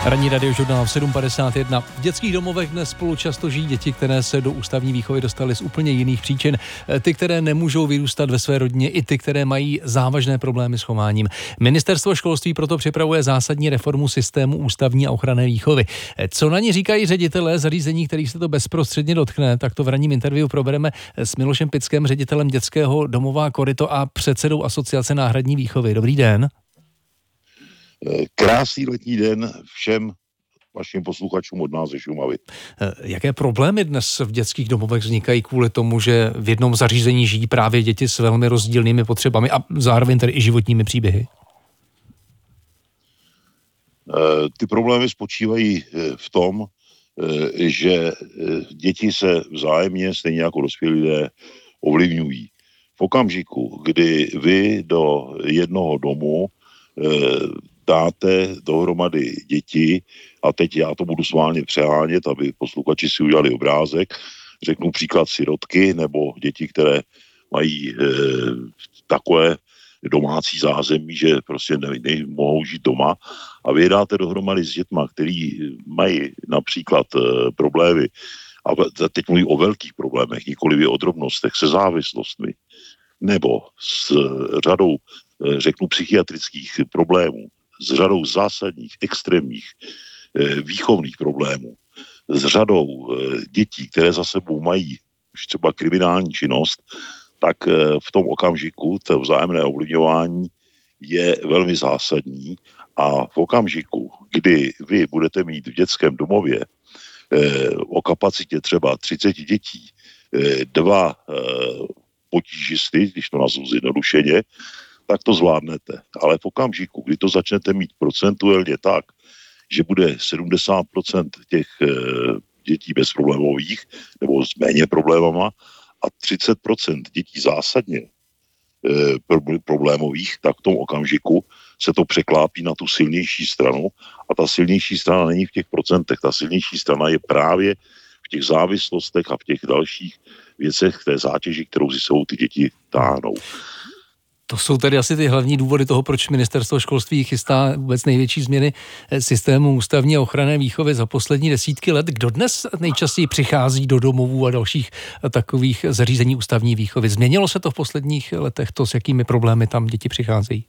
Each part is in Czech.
Ranní radiožurnál v 7:51. V dětských domovech dnes spolu často žijí děti, které se do ústavní výchovy dostaly z úplně jiných příčin. Ty, které nemůžou vyrůstat ve své rodině, i ty, které mají závažné problémy s chováním. Ministerstvo školství proto připravuje zásadní reformu systému ústavní a ochranné výchovy. Co na ní říkají ředitelé zařízení, kterých se to bezprostředně dotkne, tak to v ranním interview probereme s Milošem Pickem, ředitelem dětského domova Koryto a předsedou Asociace náhradní výchovy. Dobrý den. Krásný letní den všem vašim posluchačům od nás ze Šumavy. Jaké problémy dnes v dětských domovech vznikají kvůli tomu, že v jednom zařízení žijí právě děti s velmi rozdílnými potřebami a zároveň tedy i životními příběhy? Ty problémy spočívají v tom, že děti se vzájemně, stejně jako dospělí lidé, ovlivňují. V okamžiku, kdy vy do jednoho domu dáte dohromady děti, a teď já to budu sválně přehánět, aby posluchači si udělali obrázek, řeknu příklad sirotky nebo děti, které mají takové domácí zázemí, že prostě nemohou žít doma, a vy dáte dohromady s dětma, který mají například problémy, a teď mluvím o velkých problémech, nikoliv o drobnostech, se závislostmi, nebo s řadou, řeknu, psychiatrických problémů, s řadou zásadních, extrémních výchovných problémů, s řadou dětí, které za sebou mají už třeba kriminální činnost, tak v tom okamžiku to vzájemné ovlivňování je velmi zásadní, a v okamžiku, kdy vy budete mít v dětském domově o kapacitě třeba 30 dětí, 2 potížisty, když to nazvu zjednodušeně, tak to zvládnete. Ale v okamžiku, kdy to začnete mít procentuálně tak, že bude 70% těch dětí bezproblémových nebo s méně problémama a 30% dětí zásadně problémových, tak v tom okamžiku se to překlápí na tu silnější stranu, a ta silnější strana není v těch procentech, ta silnější strana je právě v těch závislostech a v těch dalších věcech, v té zátěži, kterou si sebou ty děti táhnou. To jsou tedy asi ty hlavní důvody toho, proč ministerstvo školství chystá vůbec největší změny systému ústavní a ochranné výchovy za poslední desítky let. Kdo dnes nejčastěji přichází do domovů a dalších takových zařízení ústavní výchovy? Změnilo se to v posledních letech, to, s jakými problémy tam děti přicházejí?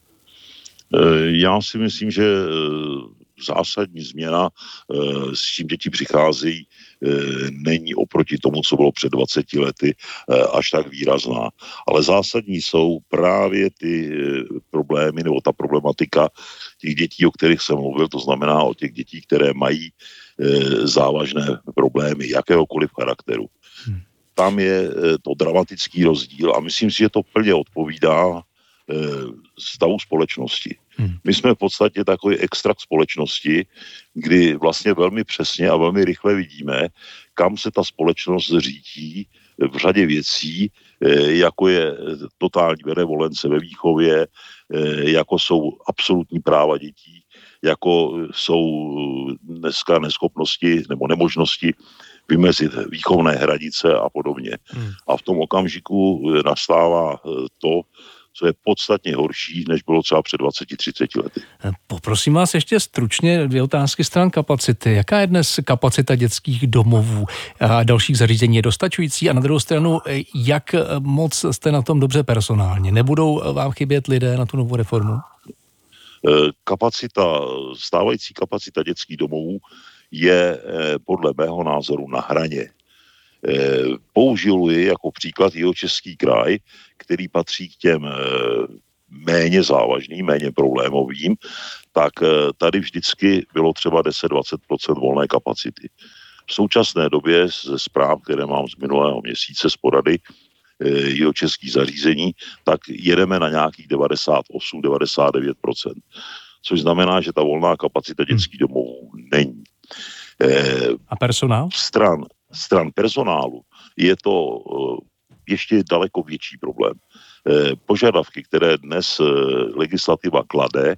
Já si myslím, že zásadní změna, s čím děti přicházejí, není oproti tomu, co bylo před 20 lety, až tak výrazná. Ale zásadní jsou právě ty problémy nebo ta problematika těch dětí, o kterých jsem mluvil, to znamená o těch dětí, které mají závažné problémy jakéhokoliv charakteru. Tam je to dramatický rozdíl a myslím si, že to plně odpovídá stavu společnosti. My jsme v podstatě takový extrakt společnosti, kdy vlastně velmi přesně a velmi rychle vidíme, kam se ta společnost řítí v řadě věcí, jako je totální benevolence ve výchově, jako jsou absolutní práva dětí, jako jsou dneska neschopnosti nebo nemožnosti vymezit výchovné hranice a podobně. A v tom okamžiku nastává to, co je podstatně horší, než bylo třeba před 20-30 lety. Poprosím vás ještě stručně 2 otázky stran kapacity. Jaká je dnes kapacita dětských domovů a dalších zařízení? Je dostačující? A na druhou stranu, jak moc jste na tom dobře personálně? Nebudou vám chybět lidé na tu novou reformu? Stávající kapacita dětských domovů je podle mého názoru na hraně. Použiju ji jako příklad Jihočeský kraj, který patří k těm méně závažným, méně problémovým, tak tady vždycky bylo třeba 10-20% volné kapacity. V současné době ze zpráv, které mám z minulého měsíce z porady jihočeských zařízení, tak jedeme na nějakých 98-99%. Což znamená, že ta volná kapacita dětských domovů není. A personál? Stran personálu je to ještě daleko větší problém. Požadavky, které dnes legislativa klade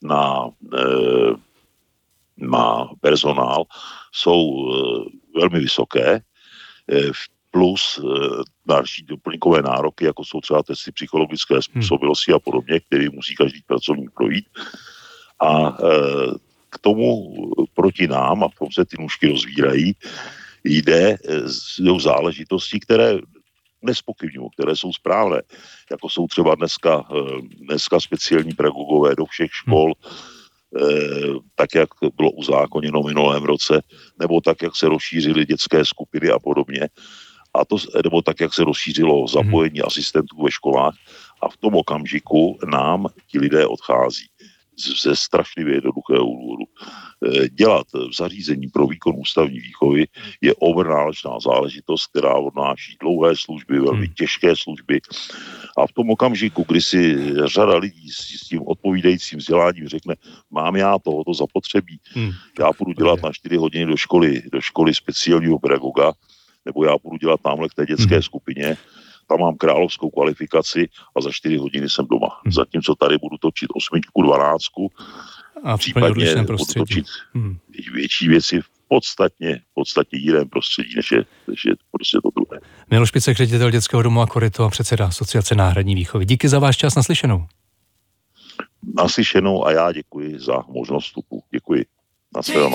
na personál, jsou velmi vysoké, plus další doplňkové nároky, jako jsou třeba testy psychologické způsobilosti a podobně, který musí každý pracovník projít. A k tomu proti nám, a v tom se ty nůžky rozvírají, jde z záležitostí, které nespochybňují, které jsou správné, jako jsou třeba dneska speciální pedagogové do všech škol, tak, jak bylo uzákoněno v minulém roce, nebo tak, jak se rozšířily dětské skupiny a podobně, nebo tak, jak se rozšířilo zapojení asistentů ve školách, a v tom okamžiku nám ti lidé odchází. Ze strašlivě jednoduchého důvodu. Dělat v zařízení pro výkon ústavní výchovy je overnáročná záležitost, která odnáší dlouhé služby, velmi těžké služby. A v tom okamžiku, kdy si řada lidí s tím odpovídajícím vzděláním řekne, mám já tohoto zapotřebí, já půjdu dělat na 4 hodiny do školy speciálního pedagoga, nebo já půjdu dělat tamhle k té dětské skupině, tam mám královskou kvalifikaci a za 4 hodiny jsem doma. Zatímco tady budu točit 8, 12 a případně budu točit větší věci v podstatně jiném prostředí, než je prostě to druhé. Miloš Picek, ředitel dětského domu a Koryto a předseda Asociace náhradní výchovy. Díky za váš čas, naslyšenou. Naslyšenou a já děkuji za možnost vstupu. Děkuji. Nashledanou.